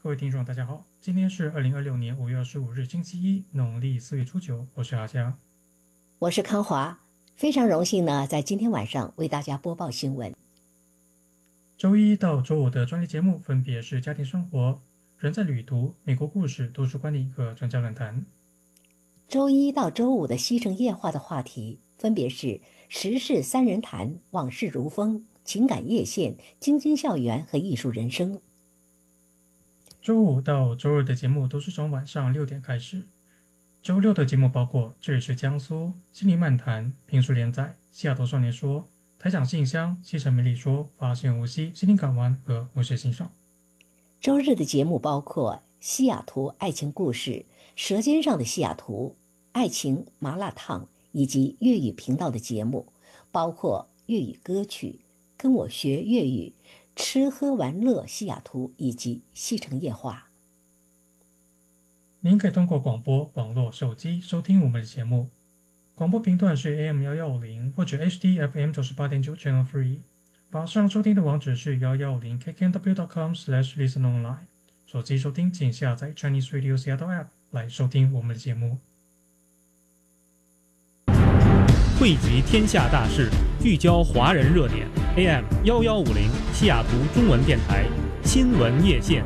各位听众，大家好，今天是2026年5月25日，星期一，农历4月初9，我是阿香。 我是康华，非常荣幸呢，在今天晚上为大家播报新闻。 周一到周五的专题节目分别是家庭生活、人在旅途、美国故事、图书馆里和专家论坛。 周一到周五的西城夜话的话题分别是时事三人谈、往事如风、情感夜线、京津校园和艺术人生。 周五到周日的节目都是从晚上6点开始。周六的节目包括这里是江苏、心灵漫谈、评书连载、西雅图少年说、台长信箱、西城美丽说、发现无锡、心灵港湾和文学欣赏。 周日的节目包括西雅图爱情故事、舌尖上的西雅图、爱情麻辣烫以及粤语频道的节目，包括粤语歌曲、跟我学粤语、吃喝玩乐西雅图以及西城夜话。 您可以通过广播、网络、手机收听我们的节目。广播频段是 AM1150或者 HDFM 98.9 Channel 3。网上收听的网址是110kknw.com/listenonline。手机收听请下载 Chinese Radio Seattle App 来收听我们的节目。 汇集天下大事，聚焦华人热点。AM1150西雅图中文电台新闻夜线。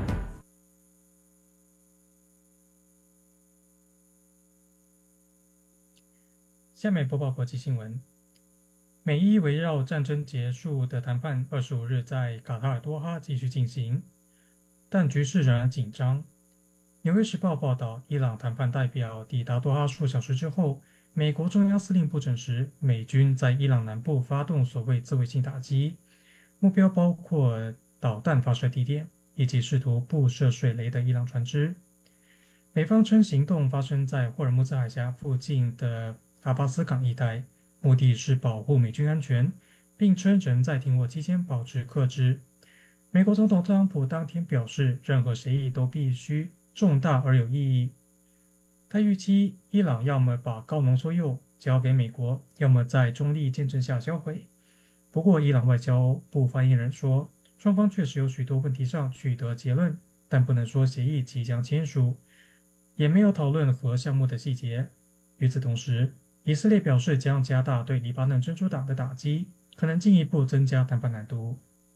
下面播报国际新闻。美伊围绕战争结束的谈判25日在卡塔尔多哈继续进行，但局势仍然紧张。纽约时报报道，伊朗谈判代表抵达多哈数小时之后，美国中央司令部证实，美军在伊朗南部发动所谓自卫性打击，目标包括导弹发射地点以及试图布设水雷的伊朗船只。美方称行动发生在霍尔木兹海峡附近的阿巴斯港一带，目的是保护美军安全，并称仍在停火期间保持克制。美国总统特朗普当天表示，任何协议都必须重大而有意义。他预期伊朗要么把高浓缩铀交给美国，要么在中立见证下销毁。不过，伊朗外交部发言人说，双方确实有许多问题上取得结论，但不能说协议即将签署，也没有讨论核项目的细节。与此同时，以色列表示将加大对黎巴嫩真主党的打击，可能进一步增加谈判难度。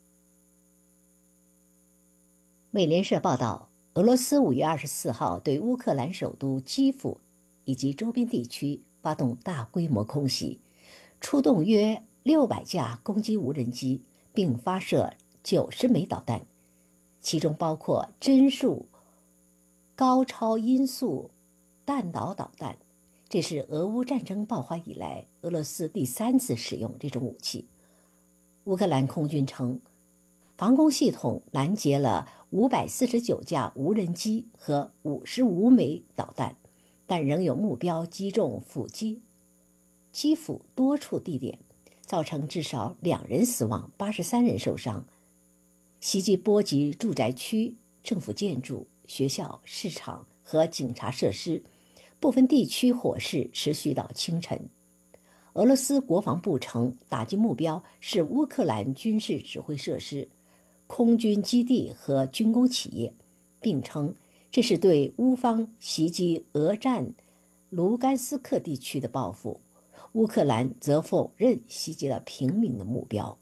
美联社报道，俄罗斯5月24号对乌克兰首都基辅以及周边地区发动大规模空袭，出动约600架攻击无人机，并发射90枚导弹，其中包括帧数高超音速弹道导弹。这是俄乌战争爆发以来俄罗斯第3次使用这种武器。乌克兰空军称，防空系统拦截了549架无人机和55枚导弹，但仍有目标击中基辅多处地点，造成至少2人死亡、83人受伤。袭击波及住宅区、政府建筑、学校、市场和警察设施，部分地区火势持续到清晨。俄罗斯国防部称，打击目标是乌克兰军事指挥设施、空军基地和军工企业，并称这是对乌方袭击俄占卢甘斯克地区的报复。乌克兰则否认袭击了平民的目标。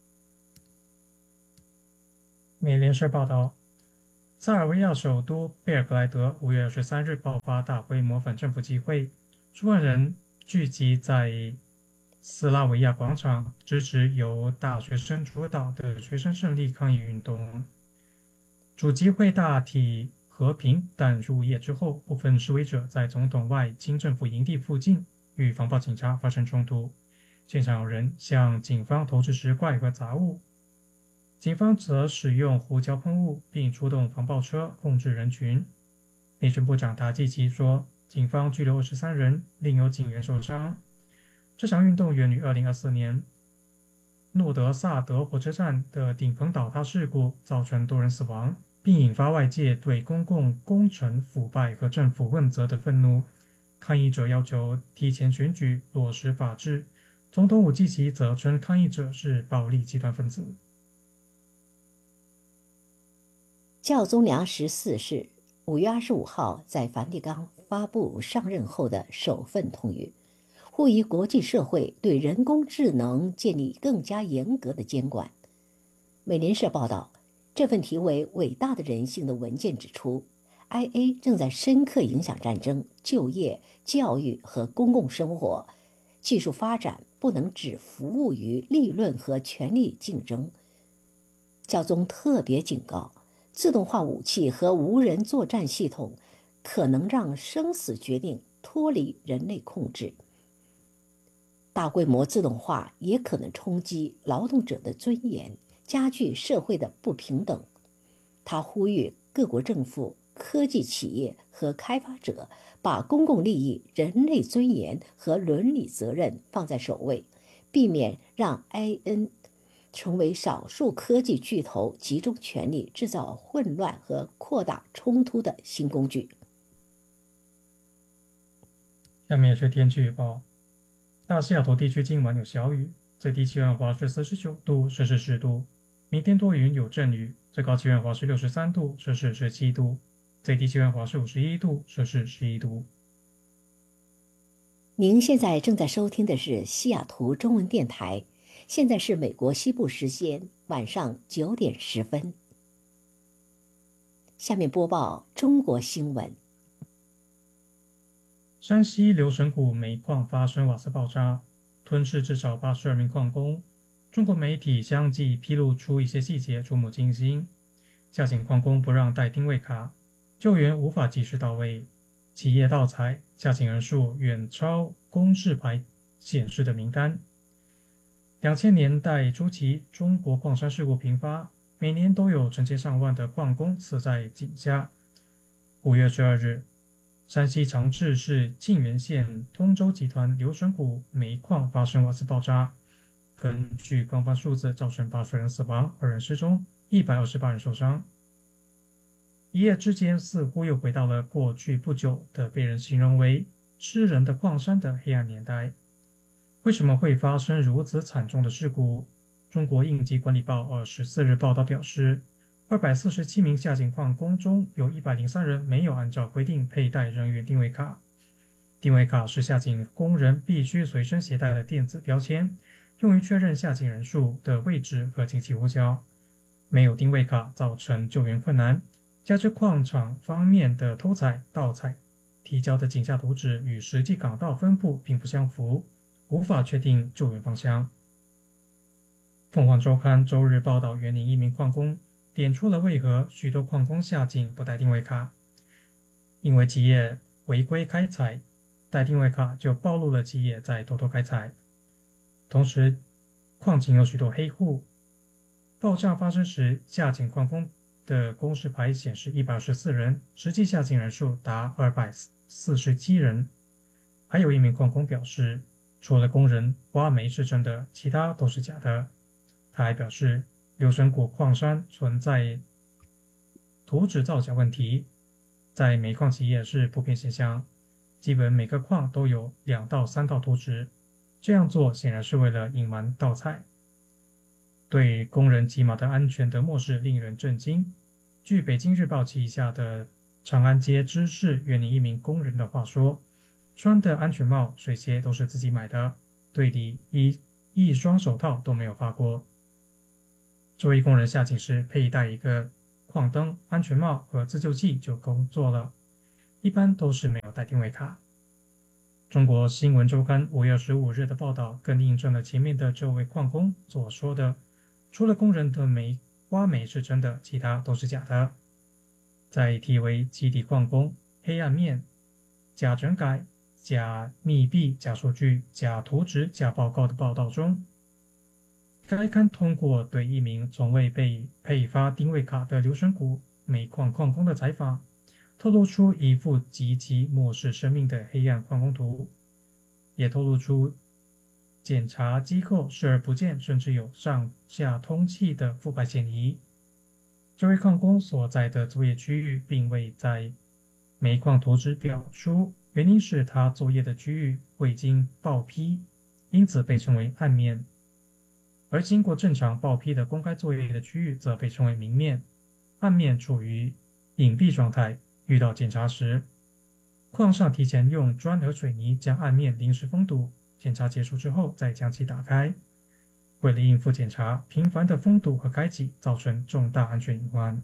美联社报道，塞尔维亚首都贝尔格莱德5月23日爆发大规模反政府集会，数万人聚集在斯拉维亚广场，支持由大学生主导的学生胜利抗议运动。主集会大体和平，但入夜之后，部分示威者在总统外金政府营地附近与防暴警察发生冲突，现场有人向警方投掷石块和杂物。警方则使用胡椒喷雾，并出动防暴车控制人群。内政部长达季奇说，警方拘留23人，另有警员受伤。这场运动源于2024年诺德萨德火车站的顶棚倒塌事故，造成多人死亡，并引发外界对公共工程腐败和政府问责的愤怒。抗议者要求提前选举，落实法治。总统武季奇则称抗议者是暴力极端分子。 教宗良14世5月25号在梵蒂冈发布上任后的首份通谕，呼吁国际社会对人工智能建立更加严格的监管。美联社报道，这份题为《伟大的人性》的文件指出，IA 正在深刻影响战争、就业、教育和公共生活。技术发展不能只服务于利润和权力竞争。教宗特别警告，自动化武器和无人作战系统可能让生死决定脱离人类控制。大规模自动化也可能冲击劳动者的尊严，加剧社会的不平等。他呼吁各国政府、科技企业和开发者把公共利益、人类尊严和伦理责任放在首位，避免让 AI 成为少数科技巨头集中权力制造混乱和扩大冲突的新工具。 下面是天气预报。大西雅图地区今晚有小雨，最低气温华氏49度，摄氏10度。明天多云有阵雨，最高气温华氏63度，摄氏17度。最低气温华氏51度，摄氏11度。 您现在正在收听的是西雅图中文电台，现在是美国西部时间晚上9点10分。下面播报中国新闻。 山西留神谷煤矿发生瓦斯爆炸，吞噬至少82名矿工。中国媒体相继披露出一些细节，触目惊心。下井矿工不让带定位卡，救援无法及时到位，企业盗采，下井人数远超公示牌显示的名单。2000年代初期，中国矿山事故频发，每年都有成千上万的矿工死在井下。5月12日，山西长治市沁源县通州集团留神谷煤矿发生瓦斯爆炸，根据官方数字，造成80人死亡，2人失踪，128人受伤。一夜之间，似乎又回到了过去不久的被人形容为吃人的矿山的黑暗年代。为什么会发生如此惨重的事故？中国应急管理报14日报道表示，247名下井矿工中有103人没有按照规定佩戴人员定位卡。定位卡是下井工人必须随身携带的电子标签，用于确认下井人数的位置和紧急呼叫。没有定位卡造成救援困难，加之矿场方面的偷采、盗采提交的井下图纸与实际岗道分布并不相符，无法确定救援方向。凤凰周刊周日报道，园林一名矿工点出了为何许多矿工下井不带定位卡，因为企业违规开采，带定位卡就暴露了企业在偷偷开采。同时，矿井有许多黑户。爆炸发生时，下井矿工的公示牌显示124人，实际下井人数达247人。还有一名矿工表示，除了工人挖煤是真的，其他都是假的。他还表示，留神谷矿山存在图纸造假问题，在煤矿企业是普遍现象，基本每个矿都有2到3道图纸，这样做显然是为了隐瞒盗采。对工人骑马的安全的漠视令人震惊。据北京日报旗下的长安街知识园林一名工人的话说，穿的安全帽、水鞋都是自己买的，队里一双手套都没有发过。这位工人下井时佩戴一个矿灯、安全帽和自救器就工作了，一般都是没有带定位卡。中国新闻周刊5月15日的报道更印证了前面的这位矿工所说的，除了工人的挖煤是真的，其他都是假的。在题为集体矿工黑暗面、假整改、假密闭、假数据、假图纸、假报告的报道中，该刊通过对一名从未被配发定位卡的留神谷煤矿矿工的采访，透露出一幅极其漠视生命的黑暗矿工图，也透露出检查机构视而不见，甚至有上下通气的腐败嫌疑。这位矿工所在的作业区域并未在煤矿图纸表出，原因是他作业的区域未经报批，因此被称为暗面。而经过正常报批的公开作业的区域则被称为明面。 岸面处于隐蔽状态，遇到检查时，矿上提前用砖和水泥将岸面临时封堵，检查结束之后再将其打开。为了应付检查，频繁的封堵和开启造成重大安全隐患。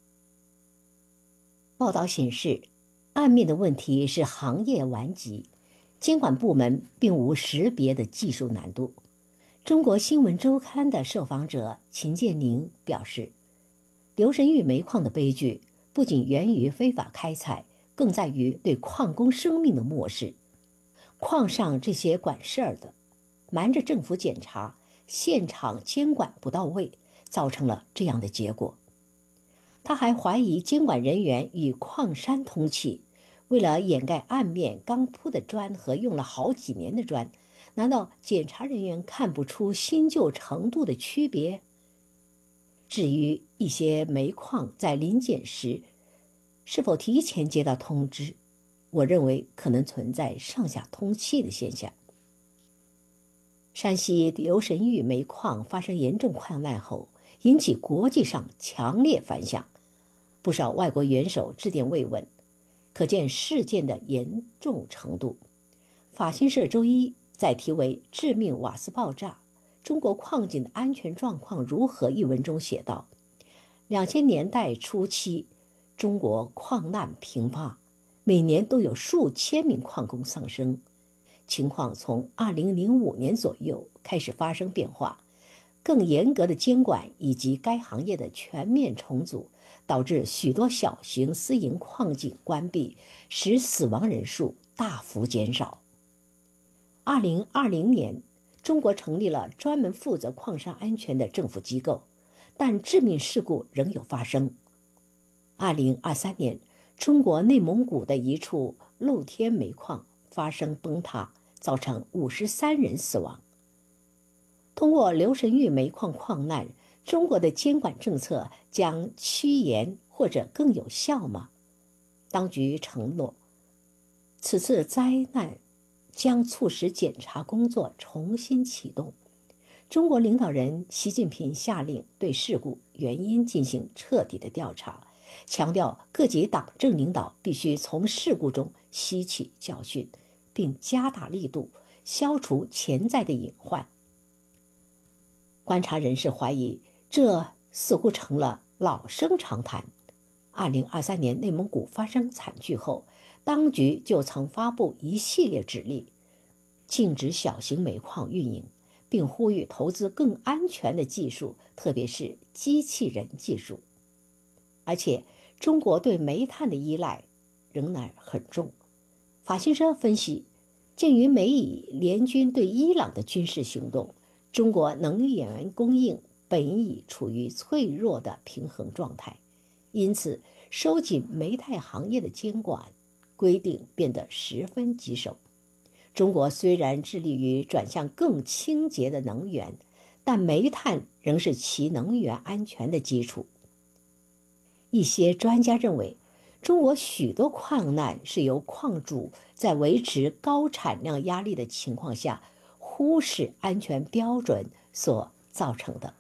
报道显示，岸面的问题是行业顽疾，监管部门并无识别的技术难度。中国新闻周刊的受访者秦建宁表示，刘神玉煤矿的悲剧不仅源于非法开采，更在于对矿工生命的漠视。矿上这些管事儿的，瞒着政府检查，现场监管不到位，造成了这样的结果。他还怀疑监管人员与矿山通气，为了掩盖岸面刚铺的砖和用了好几年的砖，难道检查人员看不出新旧程度的区别？至于一些煤矿在临检时是否提前接到通知，我认为可能存在上下通气的现象。山西刘神玉煤矿发生严重矿难后，引起国际上强烈反响，不少外国元首致电慰问，可见事件的严重程度。法新社周一在题为《致命瓦斯爆炸：中国矿井的安全状况如何》一文中写道，2000年代初期，中国矿难频发，每年都有数千名矿工丧生。情况从2005年左右开始发生变化，更严格的监管以及该行业的全面重组，导致许多小型私营矿井关闭，使死亡人数大幅减少。2020年，中国成立了专门负责矿山安全的政府机构，但致命事故仍有发生。2023年，中国内蒙古的一处露天煤矿发生崩塌，造成53人死亡。通过刘神玉煤矿矿难，中国的监管政策将趋严或者更有效吗？当局承诺，此次灾难将促使检查工作重新启动。中国领导人习近平下令对事故原因进行彻底的调查，强调各级党政领导必须从事故中吸取教训，并加大力度消除潜在的隐患。观察人士怀疑，这似乎成了老生常谈。2023年内蒙古发生惨剧后，当局就曾发布一系列指令，禁止小型煤矿运营，并呼吁投资更安全的技术，特别是机器人技术。而且，中国对煤炭的依赖仍然很重。法新社分析，鉴于美以联军对伊朗的军事行动，中国能源供应本已处于脆弱的平衡状态，因此收紧煤炭行业的监管规定变得十分棘手。中国虽然致力于转向更清洁的能源，但煤炭仍是其能源安全的基础。一些专家认为，中国许多矿难是由矿主在维持高产量压力的情况下忽视安全标准所造成的。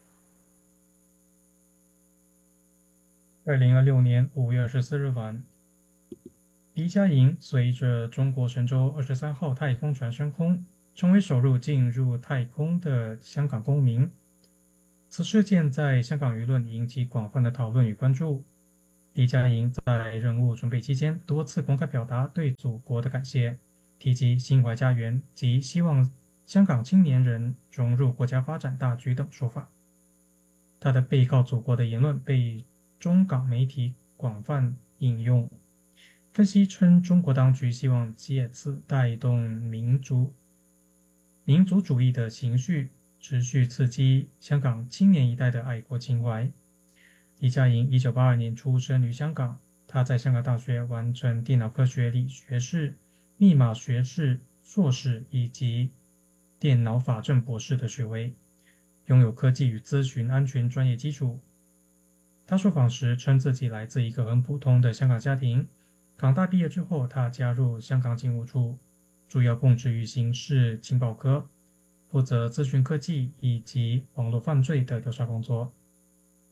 2026年5月24日晚，黎佳莹随着中国神舟23号太空船升空，成为首进入太空的香港公民。此事件在香港舆论引起广泛的讨论与关注。黎佳莹在任务准备期间多次公开表达对祖国的感谢，提及心怀家园及希望香港青年人融入国家发展大局等说法。他的背靠祖国的言论被中港媒体广泛引用，分析称中国当局希望借此带动民族主义的情绪，持续刺激香港青年一代的爱国情怀。黎佳莹1982年出生于香港，她在香港大学完成电脑科学理学士、密码学士、硕士以及电脑法政博士的学位，拥有科技与咨询安全专业基础。她受访时称自己来自一个很普通的香港家庭。港大毕业之后，她加入香港警务处，主要供职于刑事情报科，负责资讯科技以及网络犯罪的调查工作。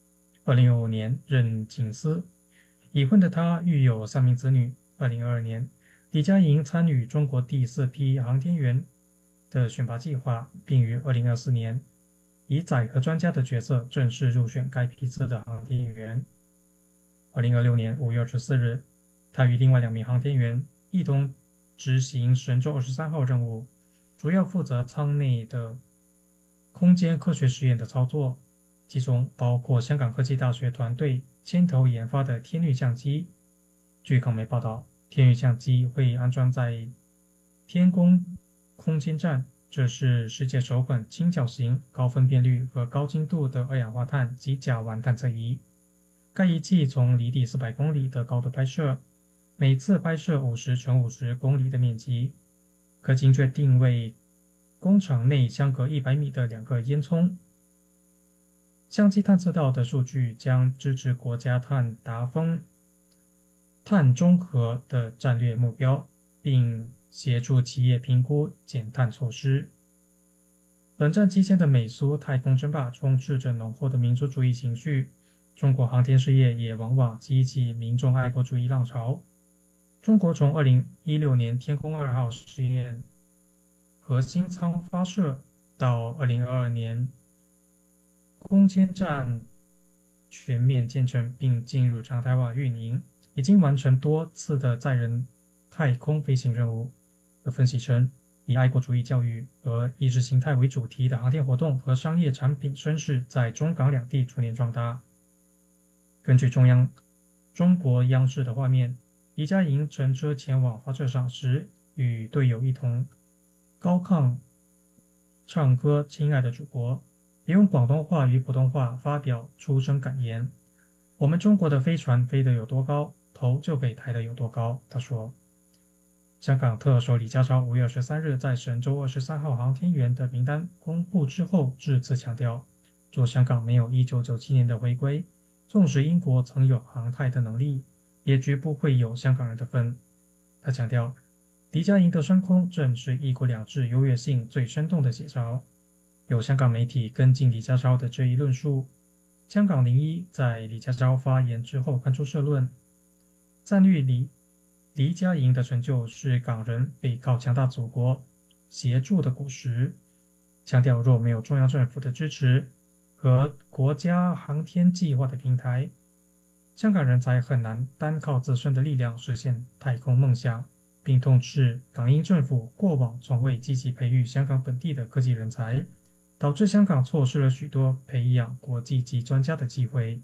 2015年任警司。已婚的他育有3名子女。2022年，李佳莹参与中国第4批航天员的选拔计划，并于2024年以载荷专家的角色正式入选该批次的航天员。2026年5月24日，他与另外2名航天员一同执行神舟23号任务，主要负责舱内的空间科学实验的操作，其中包括香港科技大学团队牵头研发的天律相机。据港媒报道，天律相机会安装在天宫空间站，这是世界首款轻巧型、高分辨率和高精度的二氧化碳及甲烷探测仪。该仪器从离地400公里的高度拍摄，每次拍摄50×50公里的面积，可精确定位工厂内相隔100米的2个烟囱。相机探测到的数据将支持国家达峰碳中和的战略目标，并协助企业评估减碳措施。冷战期间的美苏太空争霸充斥着浓厚的民族主义情绪，中国航天事业也往往激起民众爱国主义浪潮。中国从2016年天宫2号实验核心舱发射到2022年空间站全面建成并进入常态化运营，已经完成多次的载人太空飞行任务。有分析称，以爱国主义教育和意识形态为主题的航天活动和商业产品声势在中港两地逐年壮大。根据中国央视的画面，李佳莹乘车前往发射场时，与队友一同高亢唱歌《亲爱的祖国》，也用广东话与普通话发表出征感言。我们中国的飞船飞得有多高，头就可以抬得有多高，他说。香港特首李家超5月13日在神舟23号航天员的名单公布之后，致辞强调，若香港没有1997年的回归，纵使英国曾有航太的能力，也绝不会有香港人的份。他强调，李佳莹的升空正是一国两制优越性最生动的写照。有香港媒体跟进李家超的这一论述。香港01在李家超发言之后刊出社论，赞誉李佳莹的成就是港人背靠强大祖国协助的果实，强调若没有中央政府的支持和国家航天计划的平台，香港人才很难单靠自身的力量实现太空梦想，并痛斥港英政府过往从未积极培育香港本地的科技人才，导致香港错失了许多培养国际级专家的机会。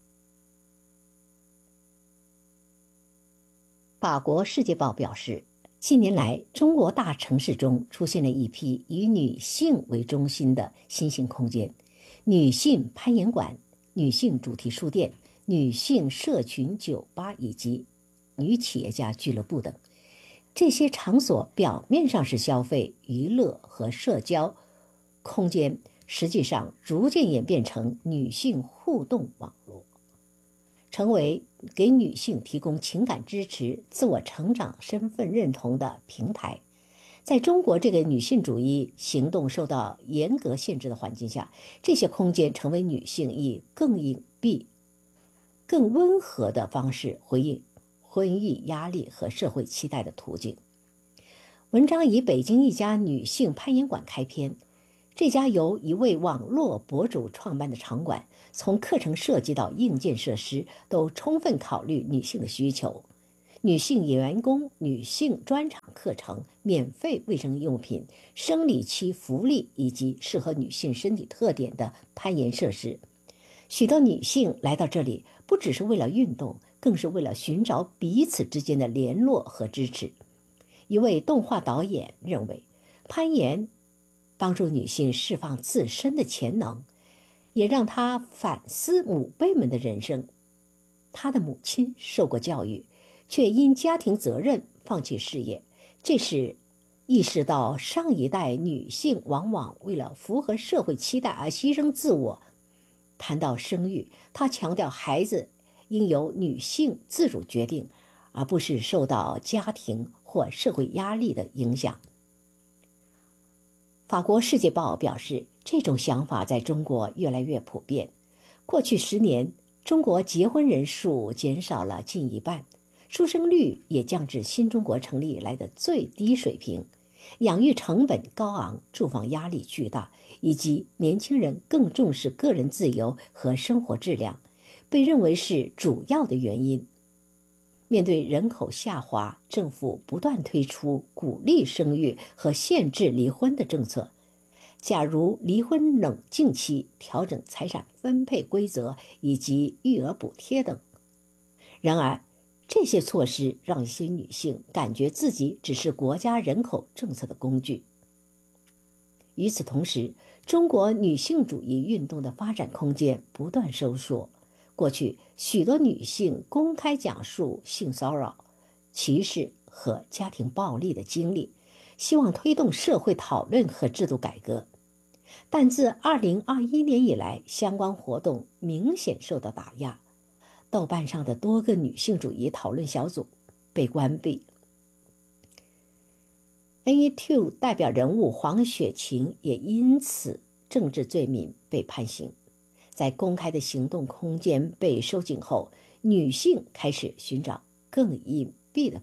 法国《世界报》表示，近年来中国大城市中出现了一批以女性为中心的新型空间，女性攀岩馆、女性主题书店、女性社群酒吧以及女企业家俱乐部等。这些场所表面上是消费、娱乐和社交空间，实际上逐渐演变成女性互动网络，成为给女性提供情感支持、自我成长、身份认同的平台。在中国这个女性主义行动受到严格限制的环境下，这些空间成为女性以更隐蔽、更温和的方式回应婚育压力和社会期待的途径。文章以北京一家女性攀岩馆开篇，这家由一位网络博主创办的场馆，从课程设计到硬件设施都充分考虑女性的需求。女性员工、女性专场课程、免费卫生用品、生理期福利以及适合女性身体特点的攀岩设施。许多女性来到这里，不只是为了运动，更是为了寻找彼此之间的联络和支持。一位动画导演认为，攀岩帮助女性释放自身的潜能，也让她反思母辈们的人生。她的母亲受过教育，却因家庭责任放弃事业，这是意识到上一代女性往往为了符合社会期待而牺牲自我。谈到生育，她强调孩子应由女性自主决定，而不是受到家庭或社会压力的影响。法国《世界报》表示，这种想法在中国越来越普遍。过去10年， 中国结婚人数减少了近一半，出生率也降至新中国成立以来的最低水平，养育成本高昂，住房压力巨大，以及年轻人更重视个人自由和生活质量，被认为是主要的原因。面对人口下滑，政府不断推出鼓励生育和限制离婚的政策，假如离婚冷静期、调整财产分配规则以及育儿补贴等。然而，这些措施让一些女性感觉自己只是国家人口政策的工具。与此同时，中国女性主义运动的发展空间不断收缩。过去，许多女性公开讲述性骚扰、歧视和家庭暴力的经历，希望推动社会讨论和制度改革。但自2021年以来，相关活动明显受到打压。豆瓣上的多个女性主义讨论小组被关闭。NE2 代表人物黄雪晴也因此政治罪名被判刑。在公开的行动空间被收紧后，女性开始寻找更隐蔽的